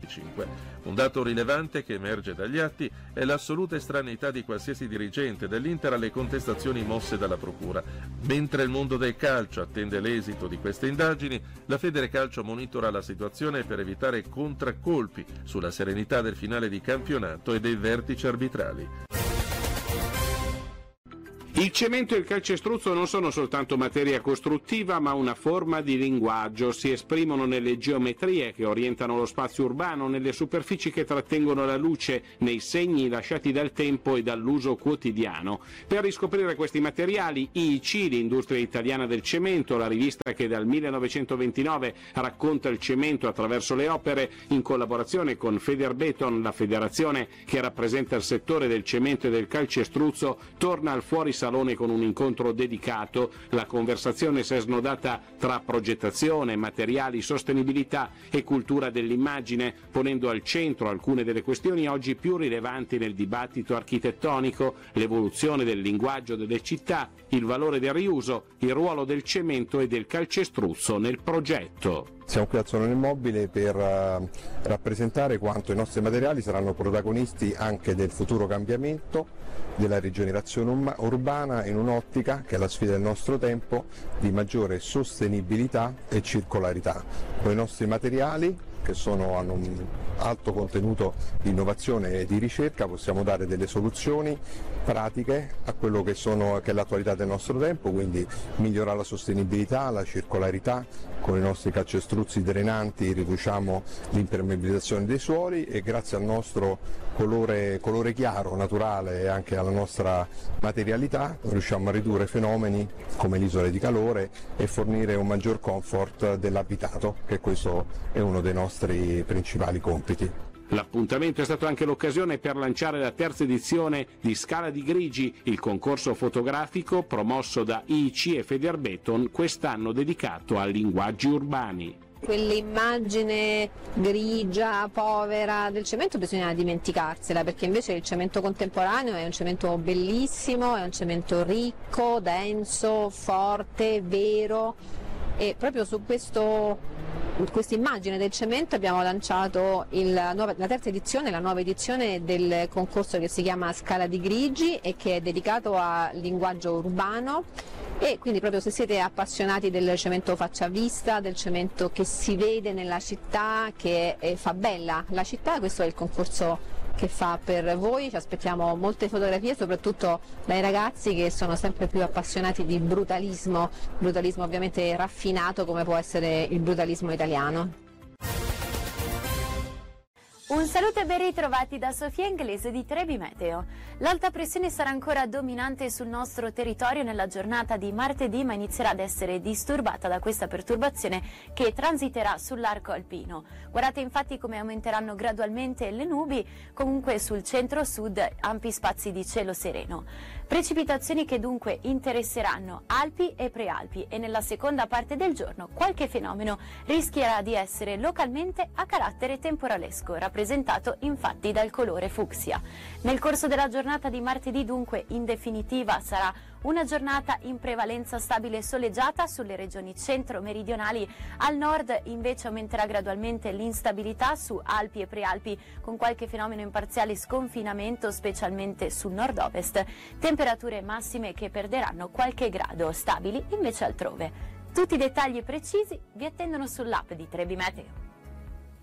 2025. Un dato rilevante che emerge dagli atti è l'assoluta estraneità di qualsiasi dirigente dell'Inter alle contestazioni mosse dalla Procura. Mentre il mondo del calcio attende l'esito di queste indagini, la Federcalcio monitora la situazione per evitare contraccolpi sulla serenità del finale di campionato e dei vertici arbitrali. Il cemento e il calcestruzzo non sono soltanto materia costruttiva, ma una forma di linguaggio. Si esprimono nelle geometrie che orientano lo spazio urbano, nelle superfici che trattengono la luce, nei segni lasciati dal tempo e dall'uso quotidiano. Per riscoprire questi materiali, IIC, l'industria italiana del cemento, la rivista che dal 1929 racconta il cemento attraverso le opere, in collaborazione con Federbeton, la federazione che rappresenta il settore del cemento e del calcestruzzo, torna al fuorisalone con un incontro dedicato. La conversazione si è snodata tra progettazione, materiali, sostenibilità e cultura dell'immagine, ponendo al centro alcune delle questioni oggi più rilevanti nel dibattito architettonico: l'evoluzione del linguaggio delle città, il valore del riuso, il ruolo del cemento e del calcestruzzo nel progetto. Siamo qui al Salone Immobile per rappresentare quanto i nostri materiali saranno protagonisti anche del futuro cambiamento, della rigenerazione urbana, in un'ottica, che è la sfida del nostro tempo, di maggiore sostenibilità e circolarità. Con i nostri materiali, che hanno un alto contenuto di innovazione e di ricerca, possiamo dare delle soluzioni pratiche a quello che è l'attualità del nostro tempo, quindi migliorare la sostenibilità, la circolarità. Con i nostri calcestruzzi drenanti riduciamo l'impermeabilizzazione dei suoli e grazie al nostro colore chiaro, naturale, e anche alla nostra materialità riusciamo a ridurre fenomeni come le isole di calore e fornire un maggior comfort dell'abitato, che questo è uno dei nostri principali compiti. L'appuntamento è stato anche l'occasione per lanciare la terza edizione di Scala di Grigi, il concorso fotografico promosso da IIC e Federbeton, quest'anno dedicato a linguaggi urbani. Quell'immagine grigia, povera del cemento bisogna dimenticarsela, perché invece il cemento contemporaneo è un cemento bellissimo, è un cemento ricco, denso, forte, vero, e proprio su questa immagine del cemento abbiamo lanciato la terza edizione, la nuova edizione del concorso che si chiama Scala di Grigi e che è dedicato al linguaggio urbano. E quindi proprio se siete appassionati del cemento faccia a vista, del cemento che si vede nella città, che fa bella la città, questo è il concorso che fa per voi. Ci aspettiamo molte fotografie, soprattutto dai ragazzi che sono sempre più appassionati di brutalismo ovviamente raffinato come può essere il brutalismo italiano. Un saluto e ben ritrovati da Sofia Inglese di Trebi Meteo. L'alta pressione sarà ancora dominante sul nostro territorio nella giornata di martedì, ma inizierà ad essere disturbata da questa perturbazione che transiterà sull'arco alpino. Guardate infatti come aumenteranno gradualmente le nubi, comunque sul centro-sud ampi spazi di cielo sereno. Precipitazioni che dunque interesseranno Alpi e Prealpi, e nella seconda parte del giorno qualche fenomeno rischierà di essere localmente a carattere temporalesco, rappresentato infatti dal colore fucsia. Nel corso della giornata di martedì dunque in definitiva sarà una giornata in prevalenza stabile e soleggiata sulle regioni centro-meridionali. Al nord invece aumenterà gradualmente l'instabilità su Alpi e Prealpi, con qualche fenomeno in parziale sconfinamento specialmente sul nord-ovest. Temperature massime che perderanno qualche grado, stabili invece altrove. Tutti i dettagli precisi vi attendono sull'app di Trebi Meteo.